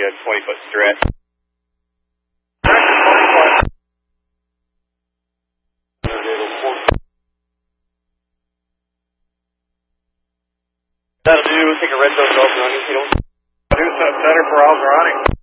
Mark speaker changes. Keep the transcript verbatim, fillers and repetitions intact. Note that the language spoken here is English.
Speaker 1: a twenty foot stretch. That'll do. We'll take a red zone open on you. You know, do something better for Algarani.